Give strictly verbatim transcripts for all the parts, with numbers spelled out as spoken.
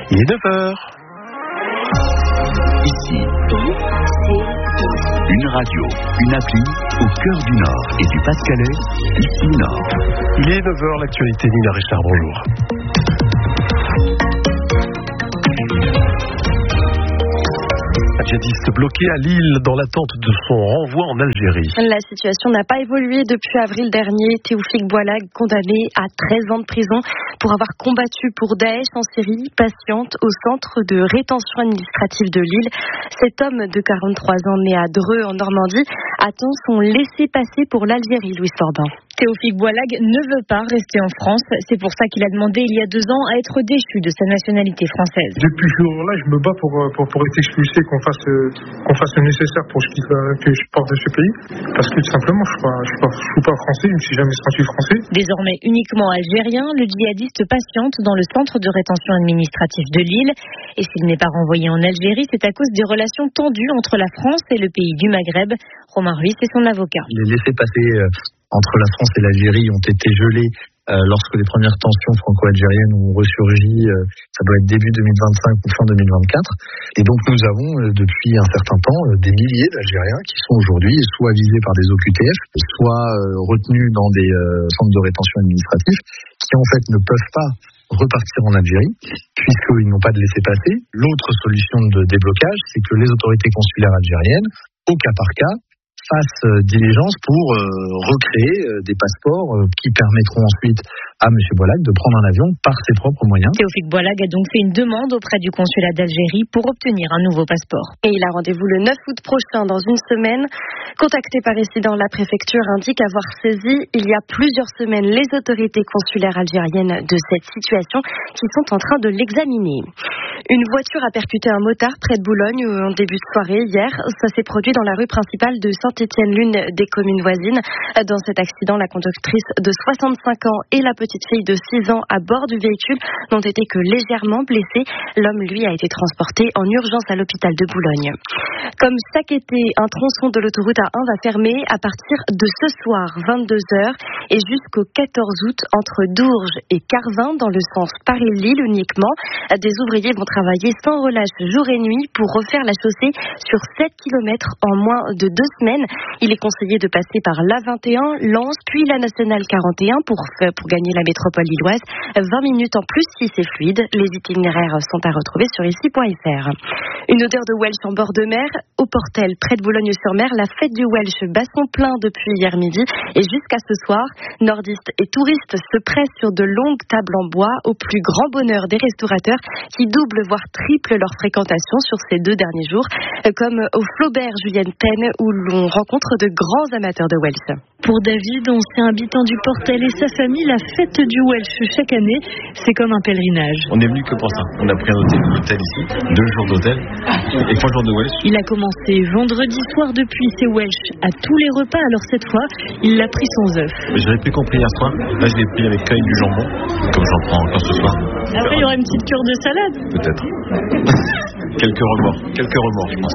Il est neuf heures. Ici, une radio, une appli au cœur du Nord et du Pas-de-Calais, ici Nord. Il est neuf heures, l'actualité, Nina Richard, bonjour. Un djihadiste bloqué à Lille dans l'attente de son renvoi en Algérie. La situation n'a pas évolué depuis avril dernier. Théophile Boualag, condamné à treize ans de prison pour avoir combattu pour Daesh en Syrie, patiente au centre de rétention administrative de Lille. Cet homme de quarante-trois ans, né à Dreux en Normandie, attend son laissez-passer pour l'Algérie, Louis Forbin. Théophile Boualag ne veut pas rester en France. C'est pour ça qu'il a demandé il y a deux ans à être déchu de sa nationalité française. Depuis ce jour-là, je me bats pour, pour, pour être expulsé, qu'on fasse, qu'on fasse le nécessaire pour que je, que je parte de ce pays. Parce que tout simplement, je ne suis, pas, suis pas français, je ne me suis jamais senti français. Désormais uniquement algérien, le djihadiste patiente dans le centre de rétention administrative de Lille. Et s'il n'est pas renvoyé en Algérie, c'est à cause des relations tendues entre la France et le pays du Maghreb. Romain Ruiz est son avocat. Les laissez-passer entre la France et l'Algérie ont été gelés euh, lorsque les premières tensions franco-algériennes ont ressurgi, euh, ça doit être début deux mille vingt-cinq ou fin deux mille vingt-quatre. Et donc nous avons euh, depuis un certain temps euh, des milliers d'Algériens qui sont aujourd'hui soit visés par des O Q T F, soit euh, retenus dans des euh, centres de rétention administratifs, qui en fait ne peuvent pas repartir en Algérie, puisqu'ils n'ont pas de laissez-passer. L'autre solution de déblocage, c'est que les autorités consulaires algériennes, au cas par cas, fassent diligence pour euh, recréer euh, des passeports euh, qui permettront ensuite à M. Boualag de prendre un avion par ses propres moyens. Théophile Boualag a donc fait une demande auprès du consulat d'Algérie pour obtenir un nouveau passeport. Et il a rendez-vous le neuf août prochain, dans une semaine. Contacté par ici dans la préfecture, indique avoir saisi il y a plusieurs semaines les autorités consulaires algériennes de cette situation qui sont en train de l'examiner. Une voiture a percuté un motard près de Boulogne en début de soirée hier. Ça s'est produit dans la rue principale de Saint-Étienne, l'une des communes voisines. Dans cet accident, la conductrice de soixante-cinq ans et la petite fille de six ans à bord du véhicule n'ont été que légèrement blessés. L'homme, lui, a été transporté en urgence à l'hôpital de Boulogne. Comme chaque été, un tronçon de l'autoroute A un va fermer à partir de ce soir, vingt-deux heures, et jusqu'au quatorze août, entre Dourges et Carvin, dans le sens Paris-Lille uniquement. Des ouvriers vont travailler sans relâche jour et nuit pour refaire la chaussée sur sept kilomètres en moins de deux semaines. Il est conseillé de passer par l'A vingt et un, Lens, puis la nationale quarante et un pour, pour gagner la métropole lilloise. vingt minutes en plus si c'est fluide. Les itinéraires sont à retrouver sur ici point f r. Une odeur de Welsh en bord de mer. Au Portel, près de Boulogne-sur-Mer, la fête du Welsh bat son plein depuis hier midi. Et jusqu'à ce soir, nordistes et touristes se pressent sur de longues tables en bois au plus grand bonheur des restaurateurs qui doublent voire triplent leur fréquentation sur ces deux derniers jours, comme au Flaubert Julienne Penn où l'on rencontre de grands amateurs de Welsh. Pour David, ancien habitant du Portel et sa famille, la fête du Welsh chaque année, c'est comme un pèlerinage. On est venu que pour ça. On a pris un hôtel, un hôtel ici, deux jours d'hôtel et trois jours de Welsh. Il a commencé vendredi soir depuis ses Welsh à tous les repas, alors cette fois, il l'a pris sans œuf. Je l'ai pris compris hier soir. Là, je l'ai pris avec cueil du jambon, comme j'en prends encore ce soir. Après, il y aura une petite cure de salade. Peut-être. Quelques remords, quelques remords, je pense.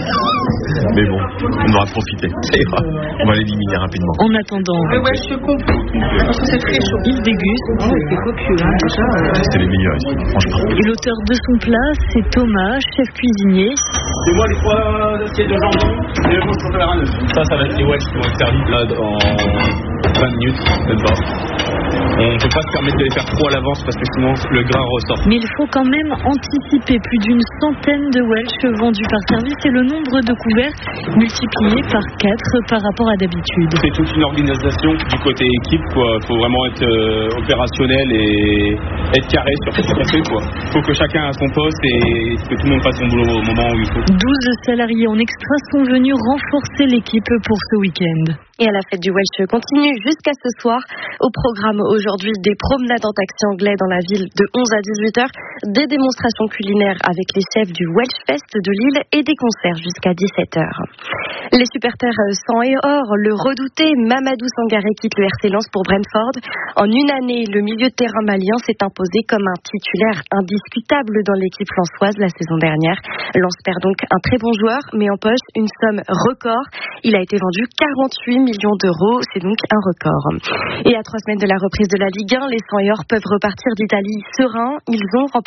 Mais bon, on aura profité. Ça ira. On va l'éliminer rapidement. En attendant, le Welsh complet, parce que c'est très chaud. Il déguste. Oh, c'est copieux, hein, déjà. Euh... C'est les meilleurs ici, franchement. Et l'auteur de son plat, c'est Thomas, chef cuisinier. C'est moi les trois assiettes de jambon et le mouche à neuf. Ça, ça va être les Welsh qui vont être servis là en vingt minutes, même pas. On ne peut pas se permettre de les faire trop à l'avance parce que sinon le gras ressort. Mais il faut quand même anticiper. Plus d'une centaine de Welsh vendus par service et le nombre de couverts multiplié par quatre par rapport à d'habitude. C'est toute une organisation du côté équipe, quoi. Il faut vraiment être euh, opérationnel et être carré sur ce qu'on fait, quoi. Il faut que chacun a son poste et que tout le monde fasse son boulot au moment où il faut. douze salariés en extra sont venus renforcer l'équipe pour ce week-end. Et à la fête du Welsh continue jusqu'à ce soir. Au programme aujourd'hui, des promenades en taxi anglais dans la ville de onze à dix-huit heures, des démonstrations culinaires avec les chefs du Welsh Fest de Lille et des concerts jusqu'à dix-sept heures. Les supporters sang et or, le redouté Mamadou Sangaré quitte le R C Lens pour Brentford. En une année, le milieu de terrain malien s'est imposé comme un titulaire indiscutable dans l'équipe lensoise la saison dernière. Lens perd donc un très bon joueur, mais empoche une somme record. Il a été vendu quarante-huit millions d'euros, c'est donc un record. Et à trois semaines de la reprise de la Ligue un, les sang et or peuvent repartir d'Italie sereins. Ils ont remporté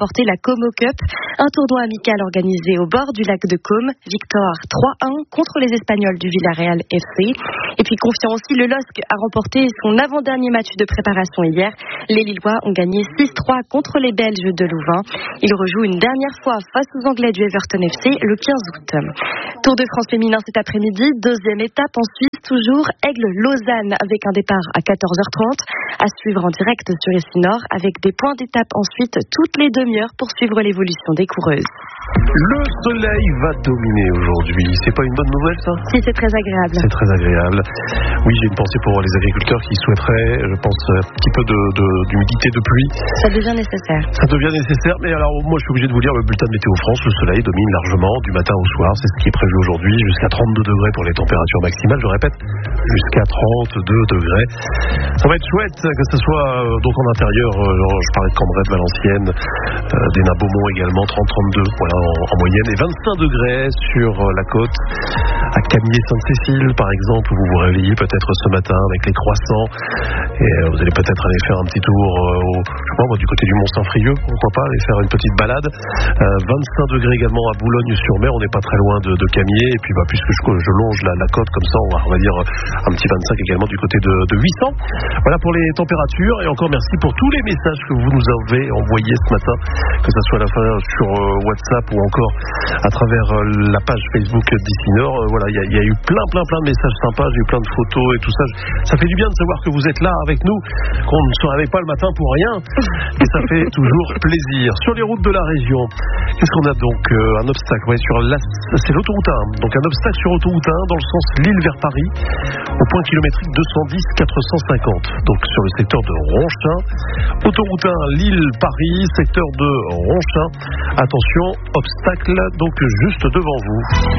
remporté la Como Cup, un tournoi amical organisé au bord du lac de Côme. Victoire trois un contre les Espagnols du Villarreal F C. Et puis confiant aussi, le L O S C a remporté son avant-dernier match de préparation hier. Les Lillois ont gagné six trois contre les Belges de Louvain. Ils rejouent une dernière fois face aux Anglais du Everton F C le quinze août. Tour de France féminin cet après-midi, deuxième étape en Suisse, toujours Aigle-Lausanne avec un départ à quatorze heures trente. À suivre en direct sur Essinor avec des points d'étape ensuite toutes les demi-heures pour suivre l'évolution des coureuses. Le soleil va dominer aujourd'hui. C'est pas une bonne nouvelle, ça ? Si, c'est très agréable. C'est très agréable. Oui, j'ai une pensée pour les agriculteurs qui souhaiteraient, je pense, un petit peu de, de, d'humidité, de pluie. Ça devient nécessaire. Ça devient nécessaire, mais alors moi je suis obligé de vous lire le bulletin de Météo France. Le soleil domine largement du matin au soir. C'est ce qui est prévu aujourd'hui. Jusqu'à trente-deux degrés pour les températures maximales. Je répète, jusqu'à trente-deux degrés. Ça va être chouette, que ce soit euh, donc en intérieur. Euh, je parlais de Cambrai, de Valenciennes, euh, des Nains-Beaumont également, trente à trente-deux. Voilà. En, en moyenne, et vingt-cinq degrés sur la côte à Camier-Sainte-Cécile par exemple, où vous vous réveillez peut-être ce matin avec les croissants et vous allez peut-être aller faire un petit tour au, je sais pas moi, du côté du Mont-Saint-Frieux, pourquoi pas, aller faire une petite balade. euh, vingt-cinq degrés également à Boulogne-sur-Mer, on n'est pas très loin de, de Camier, et puis bah, puisque je, je longe la, la côte comme ça, on va, on va dire un petit vingt-cinq également du côté de, de huit cents. Voilà pour les températures, et encore merci pour tous les messages que vous nous avez envoyés ce matin, que ce soit à la fin sur euh, WhatsApp ou encore à travers euh, la page Facebook d'Essinor. Euh, voilà, il y, y a eu plein plein plein de messages sympas, j'ai eu plein de photos et tout ça. Ça fait du bien de savoir que vous êtes là avec nous, qu'on ne se réveille pas le matin pour rien, et ça fait toujours plaisir. Sur les routes de la région, qu'est-ce qu'on a donc euh, un obstacle, ouais, sur la, c'est l'autoroute un, donc un obstacle sur l'autoroute un dans le sens Lille vers Paris, au point kilométrique deux cent dix quatre cent cinquante, donc sur le secteur de Ronchin. Autoroute un Lille-Paris, secteur de Ronchin. Attention, obstacle donc juste devant vous.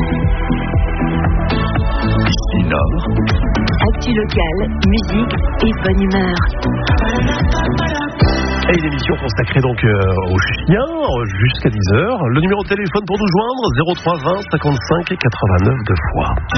Essinor. Actu locale, musique et bonne humeur. Et une émission consacrée donc euh, aux chiens jusqu'à dix heures. Le numéro de téléphone pour nous joindre, zéro trois vingt cinquante-cinq quatre-vingt-neuf deux fois.